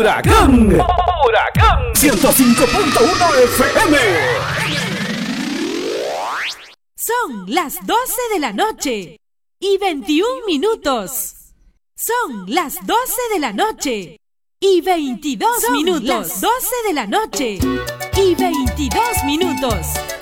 Huracán. Huracán 105.1 FM. Son las 12 de la noche y 21 minutos. Son las 12 de la noche y 22 minutos. Las 12 de la noche y 22 minutos.